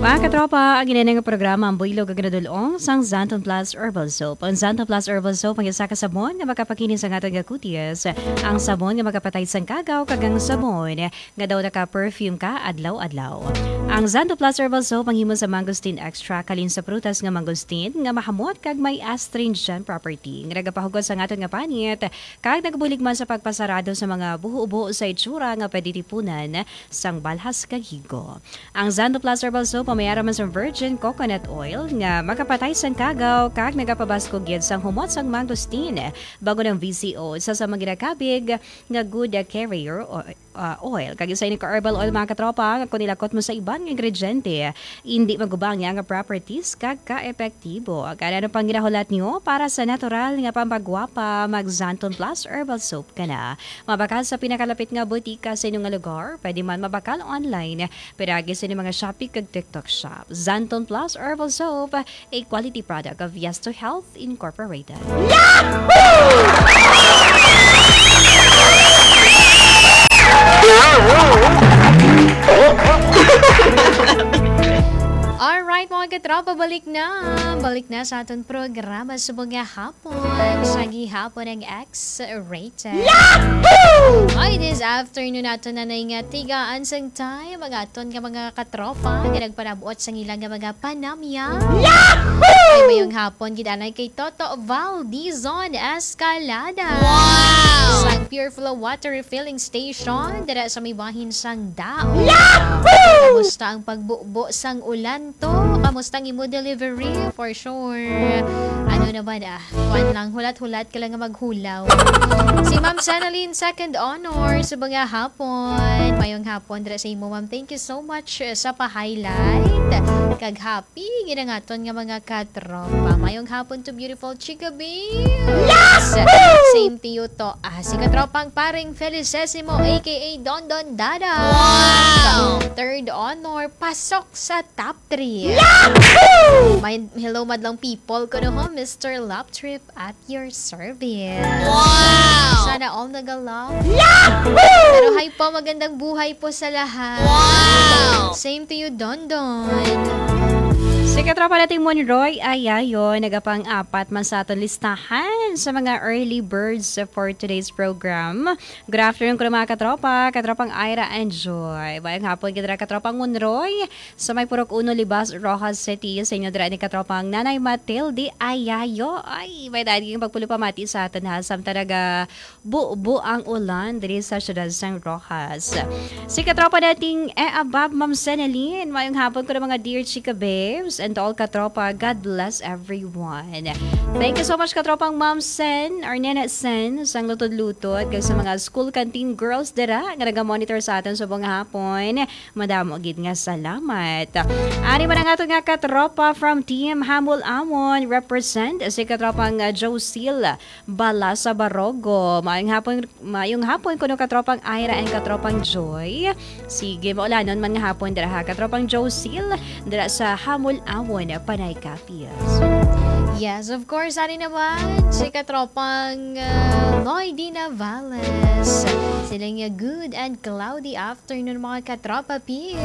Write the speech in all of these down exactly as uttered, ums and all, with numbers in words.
Mga katropa, ang ginanang programa ang builog ang gradulong sang Zanton Plus Herbal Soap. Ang Zanton Plus Herbal Soap ang isa ka sabon nga makapakinis ang atong gakutis. Ang sabon nga makapatay sang kagaw kagang sabon nga daw naka-perfume ka adlaw-adlaw. Ang Zanton Plus Herbal Soap ang himo sa mangosteen extra kalin sa prutas nga mangosteen nga mahamot kag may astringent property. Nga nagapahugod sa aton nga panit kag nagabulig man sa pagpasarado sa mga buho-buho sa itsura nga pwede tipunan sang balhas kag higo. Ang Zanton Plus Herbal Soap pamayara man sa virgin coconut oil nga makapatay sang kagaw kag nagapabasko gyud sang humot sang mangosteen bago ng V C O sa sa mga ginakabig nga good carrier oil. Uh, oil. Kag isa ni ka herbal oil mga katropa kung nilakot mo sa ibang ingrediente, hindi magubang nga properties kag ka-epektibo. Kaya ano pang ginahulat niyo para sa natural nga pampagwapa mag Zanton Plus Herbal Soap ka na. Mabakal sa pinakalapit nga butika sa inyong lugar, pwede man mabakal online, piragi sa inyong mga Shopee kag TikTok shop. Zanton Plus Herbal Soap, a quality product of Yesto Health Incorporated. Alright mga katropa, balik na. Balik na sa ating programa sa mga hapon. Sa gihapon ng X-rated. Yahoo! Ay, this afternoon nato na na nga tigaan sang time. Mga aton ka mga katropa. Ginagpanabuot sang ilang mga panamya. Yahoo! Ay, mayong hapon, gidanay kay Toto Valdizon Escalada. Wow! Sang Pure Flow Water Refilling Station. Dara sa may bahin sang Dao. Yahoo! Kamusta ang pagbubo sang ulan to? Kamusta ang imo delivery? For sure. Ano naman ah? Kuan lang, hulat-hulat ka lang nga maghulaw. Si Ma'am Sanalyn, second honor sa mga hapon. Mayong hapon, dara sa imo, Ma'am. Thank you so much sa pa-highlight. Kag happy, ginangaton nga mga katropa. Mayong hapon to beautiful Chika Beers. Same to you to. Ah, si katropang paring Felicesimo, aka Don Don Dada. Wow! Third honor, pasok sa top three. Yahoo! My, hello madlang people ko no ho, Mister Lap Trip at your service. Wow! Sana all nag-love. Yahoo! Pero hi po, magandang buhay po sa lahat. Wow! Same to you, Don Don. Si katropa nating Monroy Ayayo, nagapang apat man sa aton listahan sa mga early birds for today's program. Good afternoon ko mga katropa, katropang Ira and Joy. Bayang hapon kita katropang Monroy sa may Purok Uno, Libas, Rojas City. Sa inyo dira ni katropang Nanay Matilde Ayayo. Ay, may dahil yung pagpulo pamati sa aton ha. Sam talaga bu-bu ang ulan diri sa syudad sang Rojas. Si katropa nating Eabab Ma'am Senalyn. Bayang hapon ko mga dear Chika Babes and all katropa, God bless everyone. Thank you so much katropang Ma'am Sen, or Nena Sen, sang lutod-lutod, kag sa mga school canteen girls dira, nga naga-monitor sa atin sa buong hapon. Madamo gid nga salamat. Ari man ang ato nga katropa from Team Hamul Amon, represent si katropang uh, Josil Bala sa Barogo. Maayong hapon, maayong hapon kuno katropang Ira and katropang Joy. Sige, maulanon man nga hapon dira ha, katropang Josil dira sa Hamul Amon, Panay Capias. Yes, of course, ari naman si katropang uh, Lloydina Valles. Silang uh, good and cloudy afternoon mga katropa Pips.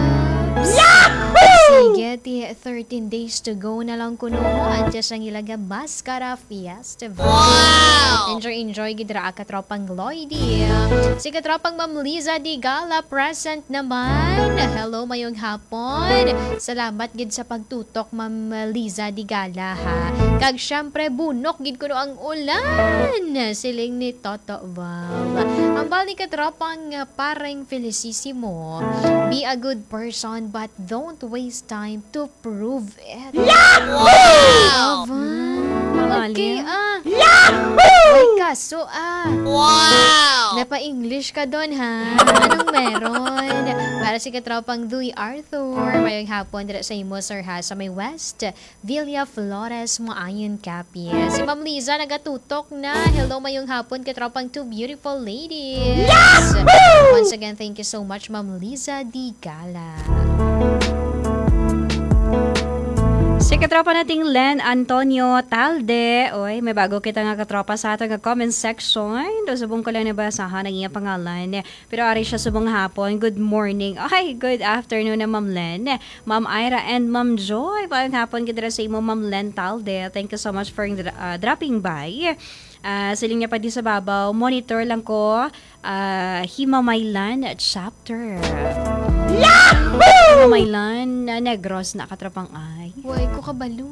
Yahoo! Sige, thirteen days to go na lang kuno mo. Andiyan ang ilaga Mascara Festival. Wow! Enjoy, enjoy, gidra katropang Lloydie. Si katropang Ma'am Liza Di Gala present naman. Hello, mayong hapon. Salamat gid sa pagtutok, Ma'am Liza Di Gala ha. Kag syempre, bunok gid kuno ang ulan. Siling ni Toto Val. Ang bali katropang uh, parang Felicissimo. Be a good person but don't waste time to prove it. Yahoo! Okay, ah. Yahoo! May kaso, ah. Wow! Napa-English ka doon, ha? Anong meron? Para si katropang Louis Arthur, mayong hapon dira sa imo, sir, ha? Sa may West Villa Flores, Maayon, Capi. Si Ma'am Liza nagatutok na. Hello, mayong hapon, katropang two beautiful ladies. Yahoo! Once again, thank you so much, Ma'am Liza Di Gala. Si katropa nating Len Antonio Talde. Oy, may bago kita nga katropa sa ato nga comment section. Do subong ko lang nabasahan ang iyang pangalan. Pero ari siya subong hapon. Good morning. Okay, good afternoon na Ma'am Len. Ma'am Ira and Ma'am Joy. Pagong hapon kita sa imo Ma'am Len Talde. Thank you so much for uh, dropping by. Uh, siling niya pa di sa babaw. Monitor lang ko. Uh, Himamaylan chapter. Yahoo! Himamaylan na negros na katropang ay. Uy, ko kabalo.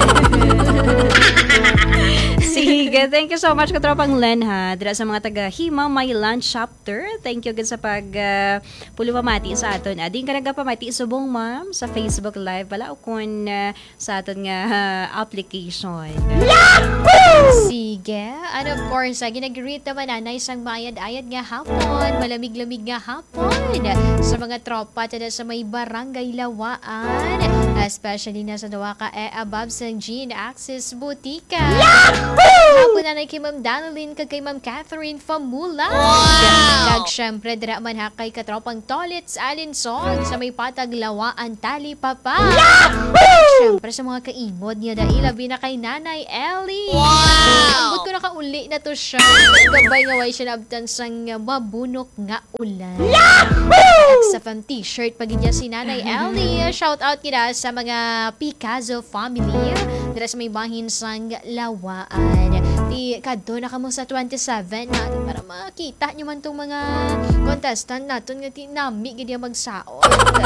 Sige, thank you so much katropang Len ha. Dira sa mga taga Himamaylan chapter. Thank you good sa pag uh, pulo pamati sa aton. Ading ka nagapamati subong ma'am sa Facebook Live pala o kung uh, sa aton nga uh, application. Yahoo! Sige. And of course, uh, ginag-greet naman na isang mayad-ayad nga hapon, malamig-lamig nga hapon sa mga tropa tada sa may barangay Lawaan, especially na sa dawa ka e above sa Gene Access Butika. Hapon na kay Ma'am Danilyn kag kay Ma'am Catherine Famula. Wow! Kag syempre dira man ha kay katropang Tolits Alinsog sa may patag Lawaan Tali Papa. Syempre sa mga kaimod niya dahil labi na kay Nanay Ellie. Wow! Ambot ko nakauli na to siya. Gabay nga way siya nabtan sang mabunok nga ulan. Sa fam t-shirt pag niya si Nanay Ellie. Shout out kita sa mga Picasso family. Dira sa may bahin sang Lawaan. Di kadto na kamo sa twenty-seven natin para makita nyo man tong mga contestant natin nga tinami gid magsaot.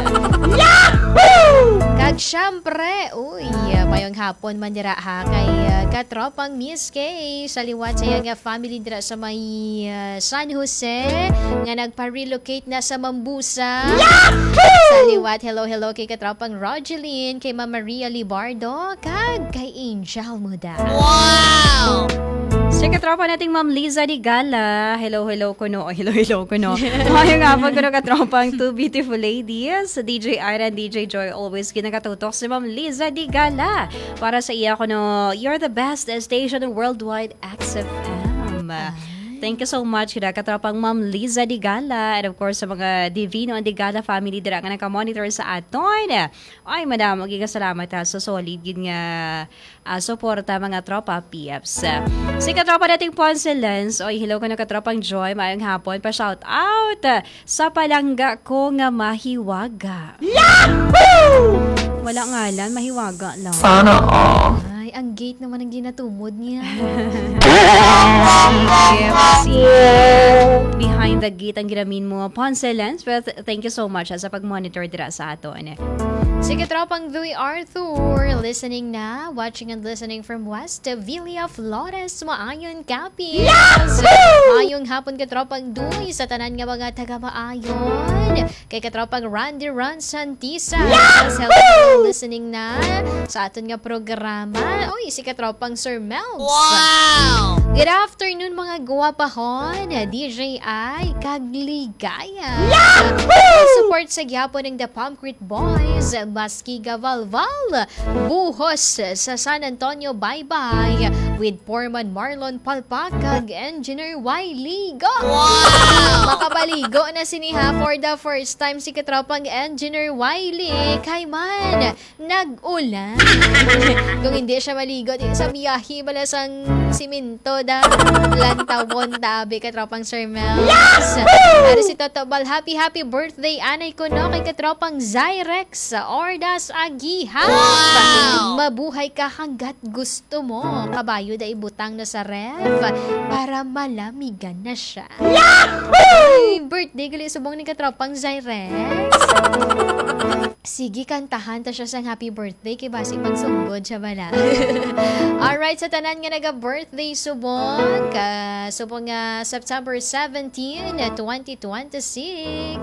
Yahoo! Kag syempre, uy, mayong hapon man dira ha kay uh, katropang Miss K sa liwat sa nga family dira sa may uh, San Jose nga nagpa-relocate na sa Mambusa. Yahoo! Sa liwat, hello hello kay katropang Rogeline, kay Ma'am Maria Libardo, kag kay Angel Muda. Wow! Si katropa nating Ma'am Liza Di Gala. Hello, hello ko no. Oh, hello, hello ko no. Ngayong hapon ko na katropang two beautiful ladies. D J Ira and D J Joy always kinakatutok si Ma'am Liza Di Gala. Para sa iya ko no, you're the best station worldwide X F M. Thank you so much kina katropang Ma'am Liza Di Gala and of course sa mga Divino and Di Gala family dira nga naka-monitor sa aton. Ay madam, maging salamat ha so solid yun nga uh, suporta mga tropa P Fs. Si katropa nating Poncelens, oy hello ka na katropang Joy, maayong hapon pa shout out sa palangga ko nga mahiwaga. Yahoo! Wala ngalan, mahiwaga lang. Sana all. Ay, ang gate naman ang ginatumod niya. Si behind the gate ang ginamin mo Poncelens, but thank you so much ha, sa pag-monitor dira sa aton. Sige, tropang Louis Arthur, listening na, watching and listening from West Villa Flores, maayon kapis. Maayong hapon ka tropang Duy sa tanan nga mga taga-maayon. Kay katropang Randy Ron Santisa, hello, listening na sa aton nga programa. Oy, si katropang Sir Melz. Wow! Good afternoon mga guwapahon, D J I Kagligaya. Support sa gyapon ng The Concrete Boys, Baskiga Valval, buhos sa San Antonio Bye-Bye with Foreman Marlon Palpakag, Engineer Wiley. Go! Wow! Makabaligo na siniha for the first time si katropang Engineer Wiley. Kay man, nag-ulan. Kung hindi siya maligo, sa biyahe balasang siminto da lantawon tabi katropang Sir Mel. Pero si Toto Bal, happy happy birthday anay ko no kay katropang Zyrex Ordas Agihap. Wow! Mabuhay ka hanggat gusto mo. Kabayo da ibutang na sa ref para malamigan na siya. Ay, birthday gali subong ni katropang Zyrex. Sige, kantahan ta siya sa happy birthday kay basi pagsunggod siya bala. Alright, sa tanan nga naga-birthday subong ka subong nga September seventeenth, twenty twenty-six.